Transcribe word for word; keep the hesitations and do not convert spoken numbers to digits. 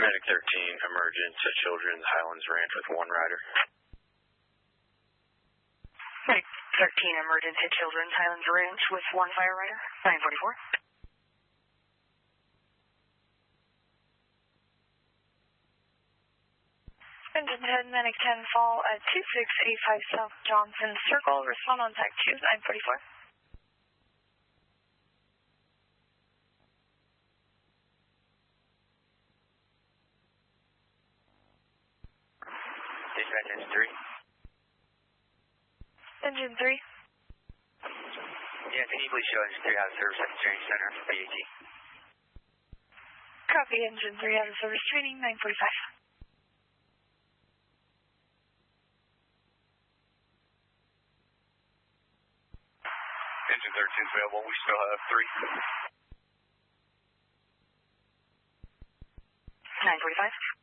Medic thirteen, emergent to Children's Highlands Ranch with one rider. Medic thirteen, emergent to Children's Highlands Ranch with one fire rider. nine forty-four. Engine ten, Medic ten, fall at two six eight five South Johnson Circle. Respond on T A C two, nine forty-four. Dispatch engine three. Engine three. Yeah, can you please show engine three out of service at the training center, B A T? Copy, engine three out of service training, nine forty-five. Engine thirteen is available. We still have three. nine forty-five.